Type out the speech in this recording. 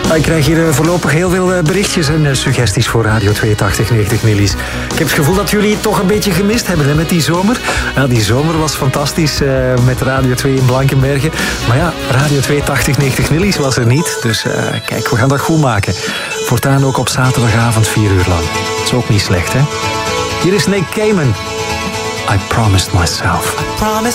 Ik krijg hier voorlopig heel veel berichtjes en suggesties voor Radio 8290 Millies. Ik heb het gevoel dat jullie het toch een beetje gemist hebben, hè, met die zomer. Ja, die zomer was fantastisch met Radio 2 in Blankenberge. Maar ja, Radio 8290 Millies was er niet. Dus kijk, we gaan dat goed maken. Voortaan ook op zaterdagavond 4 uur lang. Dat is ook niet slecht, hè? Hier is Nick Cayman. I promised myself. I promised